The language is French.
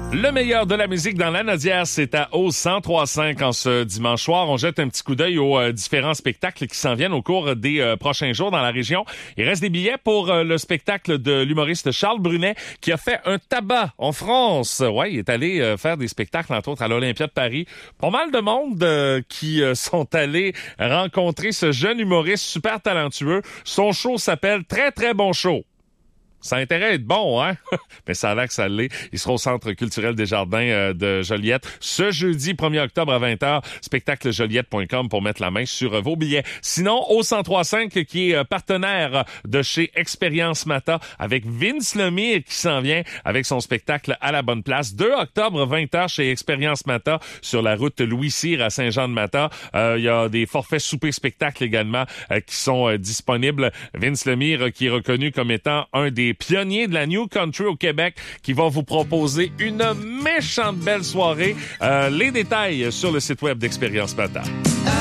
Le meilleur de la musique dans la Nodière, c'est à Ose 103.5 en ce dimanche soir. On jette un petit coup d'œil aux différents spectacles qui s'en viennent au cours des prochains jours dans la région. Il reste des billets pour le spectacle de l'humoriste Charles Brunet qui a fait un tabac en France. Ouais, il est allé faire des spectacles, entre autres, à l'Olympia de Paris. Pas mal de monde qui sont allés rencontrer ce jeune humoriste super talentueux. Son show s'appelle Très, très bon show. Ça a intérêt à être bon, hein? Mais ça a l'air que ça l'est. Il sera au Centre culturel des Jardins de Joliette ce jeudi 1er octobre à 20h. Spectaclejoliette.com pour mettre la main sur vos billets. Sinon, au 103.5 qui est partenaire de chez Expérience Mata avec Vince Lemire qui s'en vient avec son spectacle à la bonne place. 2 octobre 20h chez Expérience Mata sur la route Louis-Cyr à Saint-Jean-de-Mata. Il y a des forfaits souper-spectacles également qui sont disponibles. Vince Lemire qui est reconnu comme étant un des pionniers de la New Country au Québec qui va vous proposer une méchante belle soirée. Les détails sur le site web d'Expérience Mata.